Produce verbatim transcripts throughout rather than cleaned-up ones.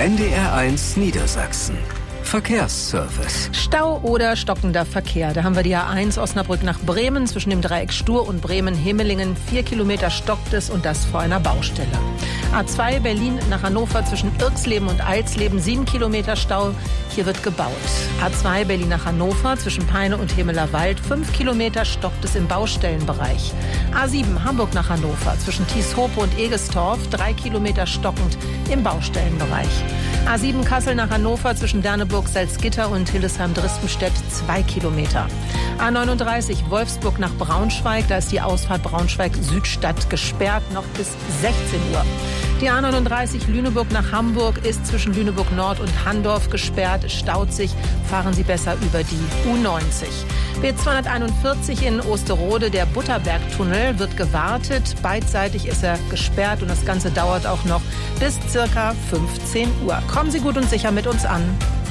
N D R eins Niedersachsen. Verkehrsservice. Stau oder stockender Verkehr. Da haben wir die A eins Osnabrück nach Bremen zwischen dem Dreieck Stur und Bremen-Himmelingen. Vier Kilometer stockt es und das vor einer Baustelle. A zwei Berlin nach Hannover zwischen Irxleben und Eilsleben. Sieben Kilometer Stau. Hier wird gebaut. A zwei Berlin nach Hannover zwischen Peine und Hemelerwald. Fünf Kilometer stockt es im Baustellenbereich. A sieben Hamburg nach Hannover zwischen Tieshope und Egestorf. Drei Kilometer stockend im Baustellenbereich. A sieben Kassel nach Hannover zwischen Berneburg, Salzgitter und Hildesheim-Dristenstedt zwei Kilometer. A neununddreißig Wolfsburg nach Braunschweig, da ist die Ausfahrt Braunschweig-Südstadt gesperrt, noch bis sechzehn Uhr. Die A neununddreißig Lüneburg nach Hamburg ist zwischen Lüneburg Nord und Handorf gesperrt, es staut sich, fahren Sie besser über die U neunzig. B zweihunderteinundvierzig in Osterode, der Butterbergtunnel, wird gewartet, beidseitig ist er gesperrt und das Ganze dauert auch noch bis circa fünfzehn Uhr. Kommen Sie gut und sicher mit uns an.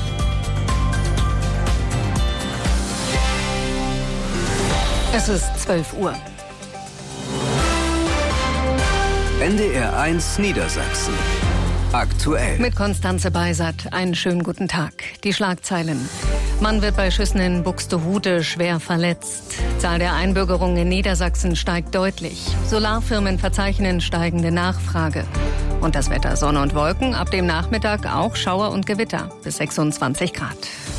Es ist zwölf Uhr. N D R eins Niedersachsen. Aktuell. Mit Konstanze Beisat. Einen schönen guten Tag. Die Schlagzeilen. Mann wird bei Schüssen in Buxtehude schwer verletzt. Zahl der Einbürgerungen in Niedersachsen steigt deutlich. Solarfirmen verzeichnen steigende Nachfrage. Und das Wetter: Sonne und Wolken, ab dem Nachmittag auch Schauer und Gewitter bis sechsundzwanzig Grad.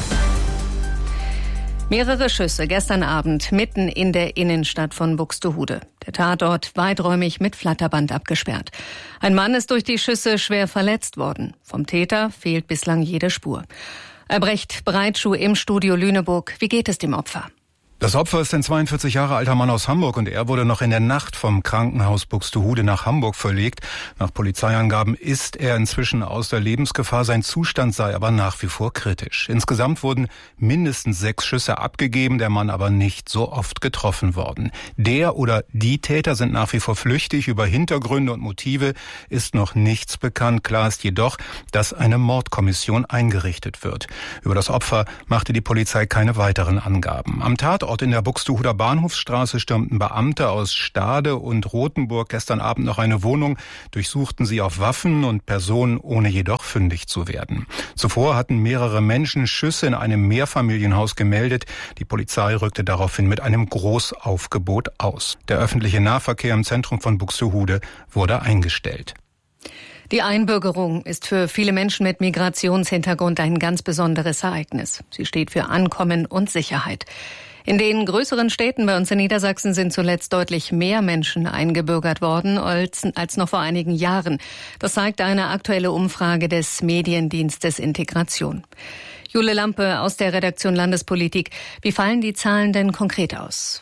Mehrere Schüsse gestern Abend mitten in der Innenstadt von Buxtehude. Der Tatort weiträumig mit Flatterband abgesperrt. Ein Mann ist durch die Schüsse schwer verletzt worden. Vom Täter fehlt bislang jede Spur. Albrecht Breitschuh im Studio Lüneburg. Wie geht es dem Opfer? Das Opfer ist ein zweiundvierzig Jahre alter Mann aus Hamburg und er wurde noch in der Nacht vom Krankenhaus Buxtehude nach Hamburg verlegt. Nach Polizeiangaben ist er inzwischen aus der Lebensgefahr, sein Zustand sei aber nach wie vor kritisch. Insgesamt wurden mindestens sechs Schüsse abgegeben, der Mann aber nicht so oft getroffen worden. Der oder die Täter sind nach wie vor flüchtig, über Hintergründe und Motive ist noch nichts bekannt. Klar ist jedoch, dass eine Mordkommission eingerichtet wird. Über das Opfer machte die Polizei keine weiteren Angaben. Am Tatort in der Buxtehuder Bahnhofsstraße stürmten Beamte aus Stade und Rothenburg gestern Abend noch eine Wohnung, durchsuchten sie auf Waffen und Personen, ohne jedoch fündig zu werden. Zuvor hatten mehrere Menschen Schüsse in einem Mehrfamilienhaus gemeldet. Die Polizei rückte daraufhin mit einem Großaufgebot aus. Der öffentliche Nahverkehr im Zentrum von Buxtehude wurde eingestellt. Die Einbürgerung ist für viele Menschen mit Migrationshintergrund ein ganz besonderes Ereignis. Sie steht für Ankommen und Sicherheit. In den größeren Städten bei uns in Niedersachsen sind zuletzt deutlich mehr Menschen eingebürgert worden als, als noch vor einigen Jahren. Das zeigt eine aktuelle Umfrage des Mediendienstes Integration. Jule Lampe aus der Redaktion Landespolitik. Wie fallen die Zahlen denn konkret aus?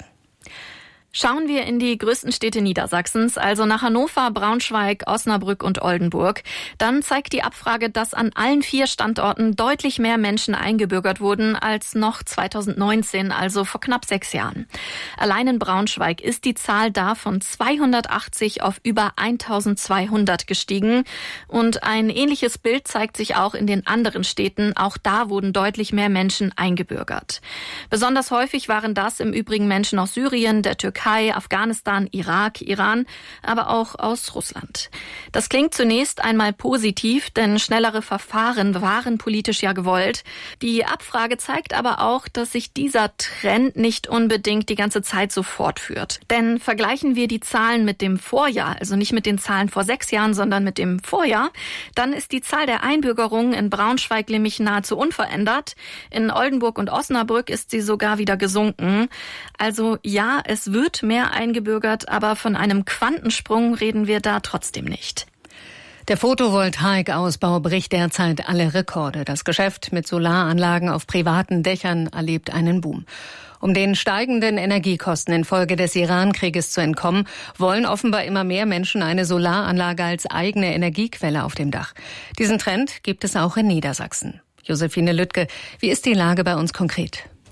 Schauen wir in die größten Städte Niedersachsens, also nach Hannover, Braunschweig, Osnabrück und Oldenburg, dann zeigt die Abfrage, dass an allen vier Standorten deutlich mehr Menschen eingebürgert wurden als noch zweitausendneunzehn, also vor knapp sechs Jahren. Allein in Braunschweig ist die Zahl da von zweihundertachtzig auf über eintausendzweihundert gestiegen. Und ein ähnliches Bild zeigt sich auch in den anderen Städten. Auch da wurden deutlich mehr Menschen eingebürgert. Besonders häufig waren das im Übrigen Menschen aus Syrien, der Türkei, Afghanistan, Irak, Iran, aber auch aus Russland. Das klingt zunächst einmal positiv, denn schnellere Verfahren waren politisch ja gewollt. Die Abfrage zeigt aber auch, dass sich dieser Trend nicht unbedingt die ganze Zeit so fortführt. Denn vergleichen wir die Zahlen mit dem Vorjahr, also nicht mit den Zahlen vor sechs Jahren, sondern mit dem Vorjahr, dann ist die Zahl der Einbürgerungen in Braunschweig nämlich nahezu unverändert. In Oldenburg und Osnabrück ist sie sogar wieder gesunken. Also ja, es wird mehr eingebürgert, aber von einem Quantensprung reden wir da trotzdem nicht. Der Photovoltaikausbau bricht derzeit alle Rekorde. Das Geschäft mit Solaranlagen auf privaten Dächern erlebt einen Boom. Um den steigenden Energiekosten infolge des Iran-Krieges zu entkommen, wollen offenbar immer mehr Menschen eine Solaranlage als eigene Energiequelle auf dem Dach. Diesen Trend gibt es auch in Niedersachsen. Josephine Lüttke, wie ist die Lage bei uns konkret?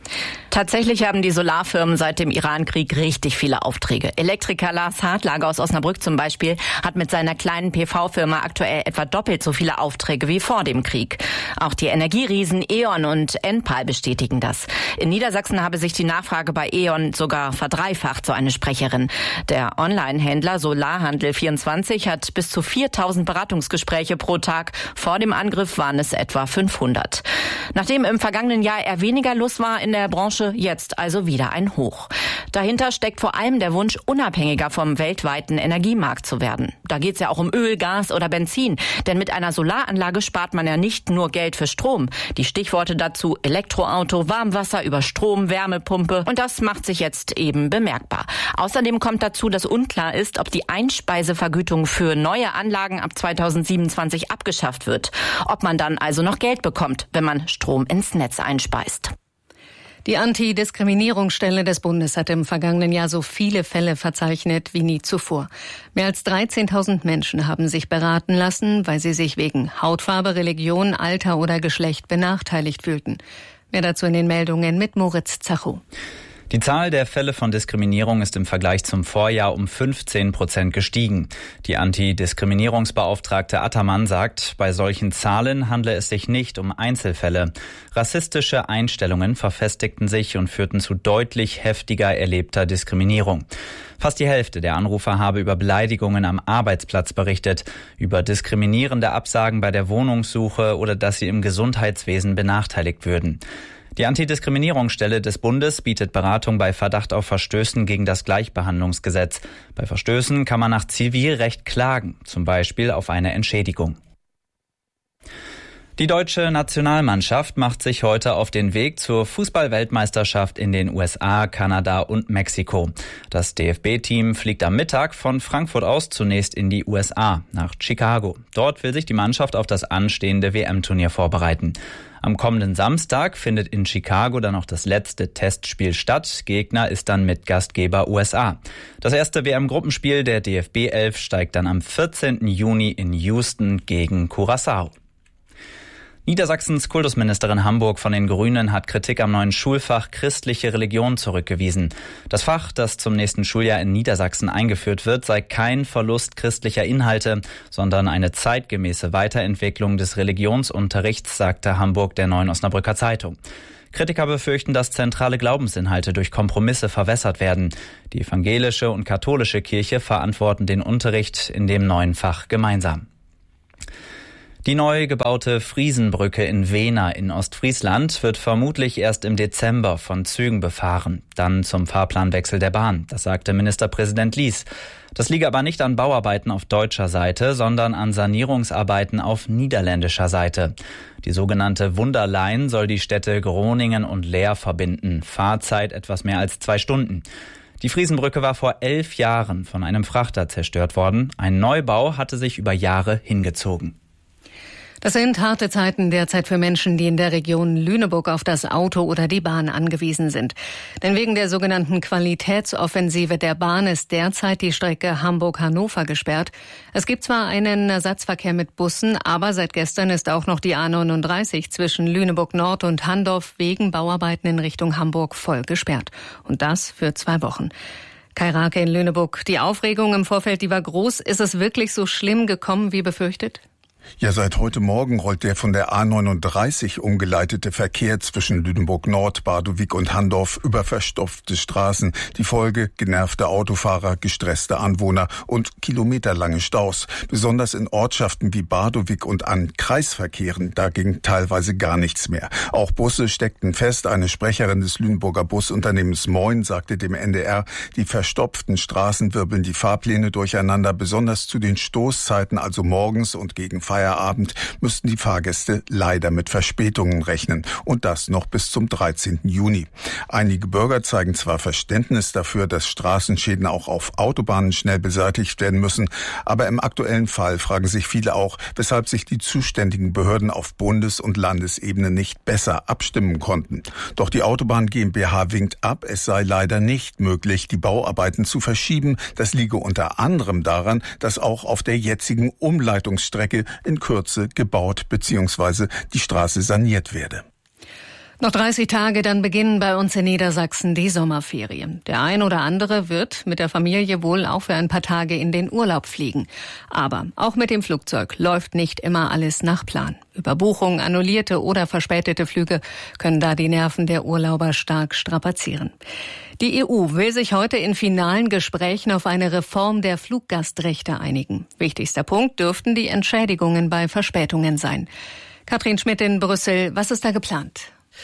Tatsächlich haben die Solarfirmen seit dem Iran-Krieg richtig viele Aufträge. Elektriker Lars Hartlager aus Osnabrück zum Beispiel hat mit seiner kleinen P V-Firma aktuell etwa doppelt so viele Aufträge wie vor dem Krieg. Auch die Energieriesen E.ON und Enpal bestätigen das. In Niedersachsen habe sich die Nachfrage bei E.ON sogar verdreifacht, so eine Sprecherin. Der Online-Händler Solarhandel vierundzwanzig hat bis zu viertausend Beratungsgespräche pro Tag. Vor dem Angriff waren es etwa fünfhundert. Nachdem im vergangenen Jahr eher weniger los war in der Branche, jetzt also wieder ein Hoch. Dahinter steckt vor allem der Wunsch, unabhängiger vom weltweiten Energiemarkt zu werden. Da geht es ja auch um Öl, Gas oder Benzin. Denn mit einer Solaranlage spart man ja nicht nur Geld für Strom. Die Stichworte dazu: Elektroauto, Warmwasser über Strom, Wärmepumpe. Und das macht sich jetzt eben bemerkbar. Außerdem kommt dazu, dass unklar ist, ob die Einspeisevergütung für neue Anlagen ab zweitausendsiebenundzwanzig abgeschafft wird. Ob man dann also noch Geld bekommt, wenn man Strom ins Netz einspeist. Die Antidiskriminierungsstelle des Bundes hat im vergangenen Jahr so viele Fälle verzeichnet wie nie zuvor. Mehr als dreizehntausend Menschen haben sich beraten lassen, weil sie sich wegen Hautfarbe, Religion, Alter oder Geschlecht benachteiligt fühlten. Mehr dazu in den Meldungen mit Moritz Zacho. Die Zahl der Fälle von Diskriminierung ist im Vergleich zum Vorjahr um fünfzehn Prozent gestiegen. Die Antidiskriminierungsbeauftragte Attermann sagt, bei solchen Zahlen handle es sich nicht um Einzelfälle. Rassistische Einstellungen verfestigten sich und führten zu deutlich heftiger erlebter Diskriminierung. Fast die Hälfte der Anrufer habe über Beleidigungen am Arbeitsplatz berichtet, über diskriminierende Absagen bei der Wohnungssuche oder dass sie im Gesundheitswesen benachteiligt würden. Die Antidiskriminierungsstelle des Bundes bietet Beratung bei Verdacht auf Verstößen gegen das Gleichbehandlungsgesetz. Bei Verstößen kann man nach Zivilrecht klagen, zum Beispiel auf eine Entschädigung. Die deutsche Nationalmannschaft macht sich heute auf den Weg zur Fußball-Weltmeisterschaft in den U S A, Kanada und Mexiko. Das D F B-Team fliegt am Mittag von Frankfurt aus zunächst in die U S A, nach Chicago. Dort will sich die Mannschaft auf das anstehende W M-Turnier vorbereiten. Am kommenden Samstag findet in Chicago dann auch das letzte Testspiel statt. Gegner ist dann mit Gastgeber U S A. Das erste W M-Gruppenspiel der D F B elf steigt dann am vierzehnten Juni in Houston gegen Curaçao. Niedersachsens Kultusministerin Hamburg von den Grünen hat Kritik am neuen Schulfach Christliche Religion zurückgewiesen. Das Fach, das zum nächsten Schuljahr in Niedersachsen eingeführt wird, sei kein Verlust christlicher Inhalte, sondern eine zeitgemäße Weiterentwicklung des Religionsunterrichts, sagte Hamburg der Neuen Osnabrücker Zeitung. Kritiker befürchten, dass zentrale Glaubensinhalte durch Kompromisse verwässert werden. Die evangelische und katholische Kirche verantworten den Unterricht in dem neuen Fach gemeinsam. Die neu gebaute Friesenbrücke in Wehna in Ostfriesland wird vermutlich erst im Dezember von Zügen befahren, dann zum Fahrplanwechsel der Bahn. Das sagte Ministerpräsident Lies. Das liege aber nicht an Bauarbeiten auf deutscher Seite, sondern an Sanierungsarbeiten auf niederländischer Seite. Die sogenannte Wunderline soll die Städte Groningen und Leer verbinden. Fahrzeit etwas mehr als zwei Stunden. Die Friesenbrücke war vor elf Jahren von einem Frachter zerstört worden. Ein Neubau hatte sich über Jahre hingezogen. Das sind harte Zeiten derzeit für Menschen, die in der Region Lüneburg auf das Auto oder die Bahn angewiesen sind. Denn wegen der sogenannten Qualitätsoffensive der Bahn ist derzeit die Strecke Hamburg-Hannover gesperrt. Es gibt zwar einen Ersatzverkehr mit Bussen, aber seit gestern ist auch noch die A neununddreißig zwischen Lüneburg Nord und Handorf wegen Bauarbeiten in Richtung Hamburg voll gesperrt. Und das für zwei Wochen. Kai Rake in Lüneburg. Die Aufregung im Vorfeld, die war groß. Ist es wirklich so schlimm gekommen wie befürchtet? Ja, seit heute Morgen rollt der von der A neununddreißig umgeleitete Verkehr zwischen Lüneburg Nord, Bardowijk und Handorf über verstopfte Straßen. Die Folge: genervte Autofahrer, gestresste Anwohner und kilometerlange Staus. Besonders in Ortschaften wie Bardowijk und an Kreisverkehren, da ging teilweise gar nichts mehr. Auch Busse steckten fest. Eine Sprecherin des Lüneburger Busunternehmens Moin sagte dem N D R, die verstopften Straßen wirbeln die Fahrpläne durcheinander. Besonders zu den Stoßzeiten, also morgens und gegen Feierabend, müssten die Fahrgäste leider mit Verspätungen rechnen. Und das noch bis zum dreizehnten Juni. Einige Bürger zeigen zwar Verständnis dafür, dass Straßenschäden auch auf Autobahnen schnell beseitigt werden müssen, aber im aktuellen Fall fragen sich viele auch, weshalb sich die zuständigen Behörden auf Bundes- und Landesebene nicht besser abstimmen konnten. Doch die Autobahn GmbH winkt ab, es sei leider nicht möglich, die Bauarbeiten zu verschieben. Das liege unter anderem daran, dass auch auf der jetzigen Umleitungsstrecke in Kürze gebaut bzw. die Straße saniert werde. Noch dreißig Tage, dann beginnen bei uns in Niedersachsen die Sommerferien. Der ein oder andere wird mit der Familie wohl auch für ein paar Tage in den Urlaub fliegen. Aber auch mit dem Flugzeug läuft nicht immer alles nach Plan. Überbuchungen, annullierte oder verspätete Flüge können da die Nerven der Urlauber stark strapazieren. Die E U will sich heute in finalen Gesprächen auf eine Reform der Fluggastrechte einigen. Wichtigster Punkt dürften die Entschädigungen bei Verspätungen sein. Katrin Schmidt in Brüssel, was ist da geplant?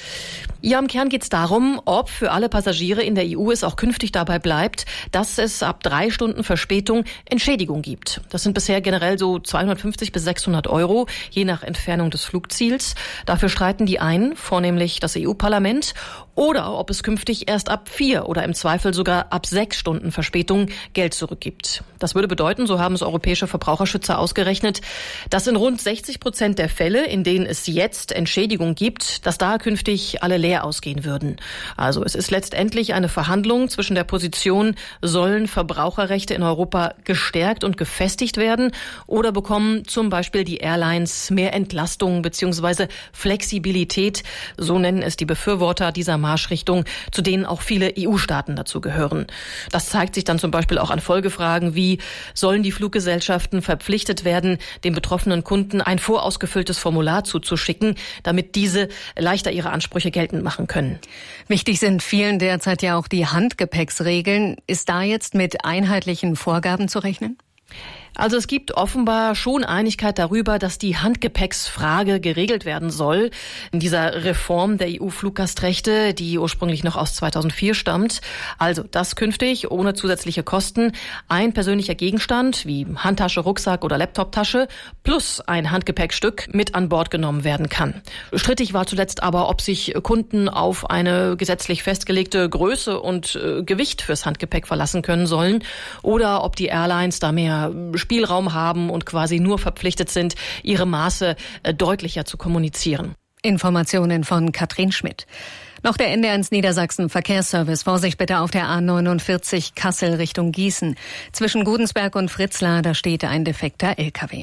Ja, im Kern geht es darum, ob für alle Passagiere in der E U es auch künftig dabei bleibt, dass es ab drei Stunden Verspätung Entschädigung gibt. Das sind bisher generell so zweihundertfünfzig bis sechshundert Euro, je nach Entfernung des Flugziels. Dafür streiten die einen, vornehmlich das E U-Parlament, oder ob es künftig erst ab vier oder im Zweifel sogar ab sechs Stunden Verspätung Geld zurückgibt. Das würde bedeuten, so haben es europäische Verbraucherschützer ausgerechnet, dass in rund sechzig Prozent der Fälle, in denen es jetzt Entschädigung gibt, dass da künftig alle leer ausgehen würden. Also es ist letztendlich eine Verhandlung zwischen der Position, sollen Verbraucherrechte in Europa gestärkt und gefestigt werden oder bekommen zum Beispiel die Airlines mehr Entlastung bzw. Flexibilität, so nennen es die Befürworter dieser Marschrichtung, zu denen auch viele E U-Staaten dazu gehören. Das zeigt sich dann zum Beispiel auch an Folgefragen wie, sollen die Fluggesellschaften verpflichtet werden, den betroffenen Kunden ein vorausgefülltes Formular zuzuschicken, damit diese leichter ihre Ansprüche geltend machen können. Wichtig sind vielen derzeit ja auch die Handgepäcksregeln. Ist da jetzt mit einheitlichen Vorgaben zu rechnen? Also es gibt offenbar schon Einigkeit darüber, dass die Handgepäcksfrage geregelt werden soll in dieser Reform der E U-Fluggastrechte, die ursprünglich noch aus zweitausendvier stammt. Also, dass künftig ohne zusätzliche Kosten ein persönlicher Gegenstand wie Handtasche, Rucksack oder Laptoptasche plus ein Handgepäckstück mit an Bord genommen werden kann. Strittig war zuletzt aber, ob sich Kunden auf eine gesetzlich festgelegte Größe und äh, Gewicht fürs Handgepäck verlassen können sollen oder ob die Airlines da mehr Spielraum haben und quasi nur verpflichtet sind, ihre Maße deutlicher zu kommunizieren. Informationen von Katrin Schmidt. Noch der N D R eins Niedersachsen Verkehrsservice. Vorsicht bitte auf der A neunundvierzig Kassel Richtung Gießen. Zwischen Gudensberg und Fritzlar, da steht ein defekter L K W.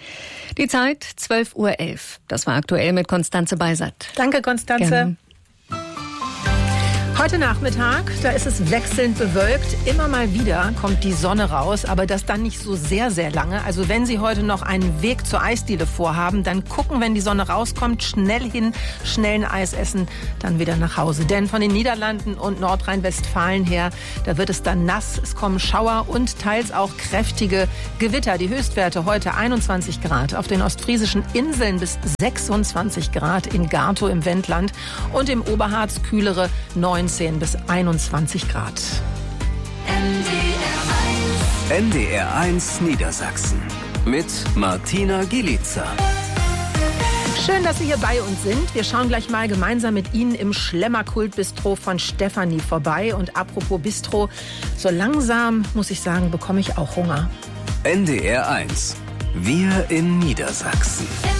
Die Zeit zwölf Uhr elf. Das war aktuell mit Konstanze Beisert. Danke, Konstanze. Gerne. Heute Nachmittag, da ist es wechselnd bewölkt. Immer mal wieder kommt die Sonne raus, aber das dann nicht so sehr, sehr lange. Also wenn Sie heute noch einen Weg zur Eisdiele vorhaben, dann gucken, wenn die Sonne rauskommt, schnell hin, schnell ein Eis essen, dann wieder nach Hause. Denn von den Niederlanden und Nordrhein-Westfalen her, da wird es dann nass. Es kommen Schauer und teils auch kräftige Gewitter. Die Höchstwerte heute einundzwanzig Grad. Auf den ostfriesischen Inseln bis sechsundzwanzig Grad in Gartow im Wendland und im Oberharz kühlere neunzehn bis einundzwanzig Grad. N D R eins Niedersachsen mit Martina Gielica. Schön, dass Sie hier bei uns sind. Wir schauen gleich mal gemeinsam mit Ihnen im Schlemmerkult-Bistro von Stefanie vorbei. Und apropos Bistro, so langsam, muss ich sagen, bekomme ich auch Hunger. N D R eins. Wir in Niedersachsen.